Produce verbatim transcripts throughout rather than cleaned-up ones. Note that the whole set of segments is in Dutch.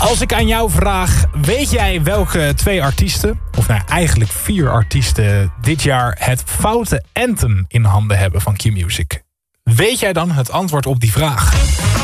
Als ik aan jou vraag, weet jij welke twee artiesten, of nou eigenlijk vier artiesten, dit jaar het foute anthem in handen hebben van Q-Music? Weet jij dan het antwoord op die vraag?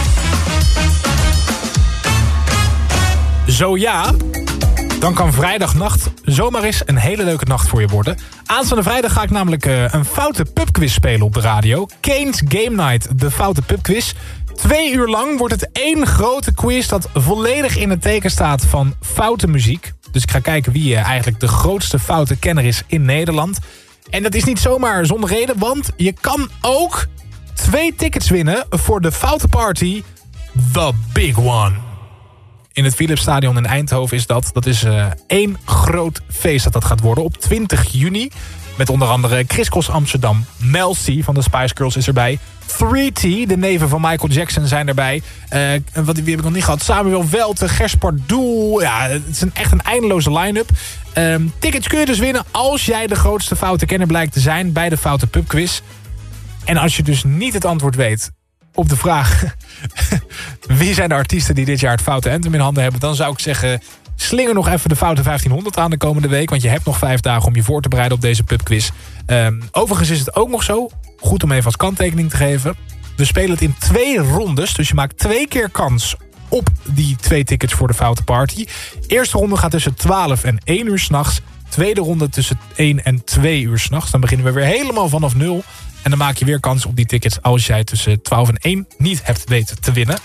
Zo ja, dan kan vrijdagnacht zomaar eens een hele leuke nacht voor je worden. Aanstaande vrijdag ga ik namelijk uh, een foute pubquiz spelen op de radio. Kane's Game Night, de foute pubquiz. Twee uur lang wordt het één grote quiz dat volledig in het teken staat van foute muziek. Dus ik ga kijken wie uh, eigenlijk de grootste foute kenner is in Nederland. En dat is niet zomaar zonder reden, want je kan ook twee tickets winnen voor de foute party, The Big One. In het Philipsstadion in Eindhoven is dat. Dat is uh, één groot feest dat dat gaat worden op twintig juni. Met onder andere Chris Cross Amsterdam. Mel C van de Spice Girls is erbij. three T, de neven van Michael Jackson, zijn erbij. Uh, wat, wie heb ik nog niet gehad? Samuel Welte, Gers Pardoel. Ja, het is een, echt een eindeloze line-up. Um, tickets kun je dus winnen als jij de grootste foute kenner blijkt te zijn bij de foute pubquiz. En als je dus niet het antwoord weet op de vraag wie zijn de artiesten die dit jaar het foute anthem in handen hebben, dan zou ik zeggen, slinger nog even de foute vijftienhonderd aan de komende week, want je hebt nog vijf dagen om je voor te bereiden op deze pubquiz. Um, overigens is het ook nog zo, goed om even als kanttekening te geven, we spelen het in twee rondes, dus je maakt twee keer kans op die twee tickets voor de foute party. Eerste ronde gaat tussen twaalf en één uur 's nachts. Tweede ronde tussen één en twee uur 's nachts. Dan beginnen we weer helemaal vanaf nul. En dan maak je weer kans op die tickets als jij tussen twaalf en één niet hebt weten te winnen.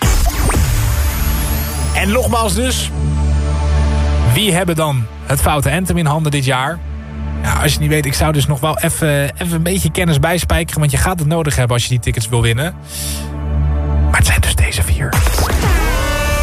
En nogmaals dus, wie hebben dan het foute anthem in handen dit jaar? Ja, als je het niet weet, ik zou dus nog wel even, even een beetje kennis bijspijkeren, want je gaat het nodig hebben als je die tickets wil winnen. Maar het zijn dus deze vier.